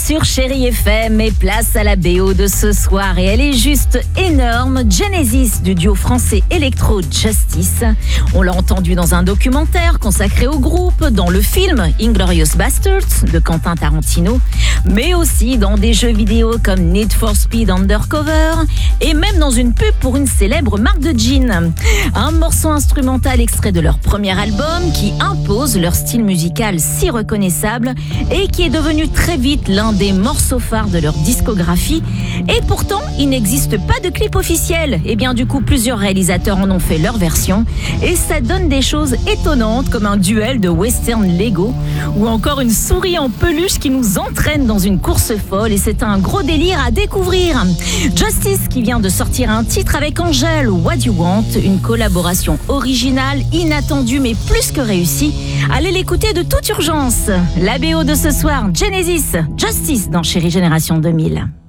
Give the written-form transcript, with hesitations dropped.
sur Chérie FM et place à la BO de ce soir. Et elle est juste énorme. Genesis du duo français Electro Justice. On l'a entendu dans un documentaire consacré au groupe, dans le film Inglourious Basterds de Quentin Tarantino, mais aussi dans des jeux vidéo comme Need for Speed Undercover et même dans une pub pour une célèbre marque de jeans. Un morceau instrumental extrait de leur premier album qui impose leur style musical si reconnaissable et qui est devenu très vite l'un des morceaux phares de leur discographie. Et pourtant, il n'existe pas de clip officiel. Et bien du coup, plusieurs réalisateurs en ont fait leur version et ça donne des choses étonnantes comme un duel de western Lego ou encore une souris en peluche qui nous entraîne dans une course folle et c'est un gros délire à découvrir. Justice qui vient de sortir un titre avec Angèle, What You Want, une collaboration originale, inattendue mais plus que réussie. Allez l'écouter de toute urgence. La BO de ce soir, Genesis, Justice dans Chérie Génération 2000.